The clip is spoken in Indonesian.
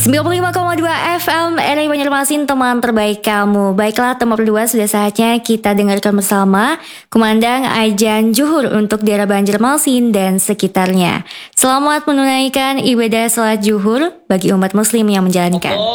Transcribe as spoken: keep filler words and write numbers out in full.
sembilan puluh lima koma dua F M R I Banjarmasin, teman terbaik kamu. Baiklah teman berdua, sudah saatnya kita dengarkan bersama kumandang ajan Zuhur untuk daerah Banjarmasin dan sekitarnya. Selamat menunaikan ibadah salat Zuhur bagi umat muslim yang menjalankan.